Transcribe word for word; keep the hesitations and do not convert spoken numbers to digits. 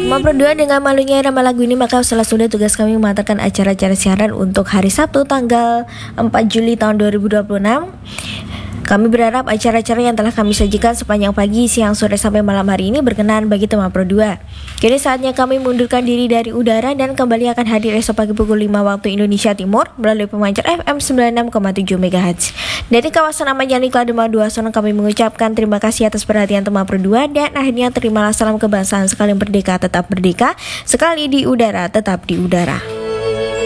Tema berdua dengan malunya nama lagu ini, maka setelah sudah tugas kami mematangkan acara-acara siaran untuk hari Sabtu tanggal empat Juli tahun dua ribu dua puluh enam. Kami berharap acara-acara yang telah kami sajikan sepanjang pagi, siang, sore, sampai malam hari ini berkenan bagi Tema Pro dua. Kini saatnya kami mundurkan diri dari udara dan kembali akan hadir esok pagi pukul lima waktu Indonesia Timur melalui pemancar F M sembilan puluh enam koma tujuh megahertz. Dari kawasan Ahmad Yani Klademak dua Sonong kami mengucapkan terima kasih atas perhatian Tema Pro dua, dan akhirnya terimalah salam kebangsaan. Sekali merdeka tetap merdeka, sekali di udara tetap di udara.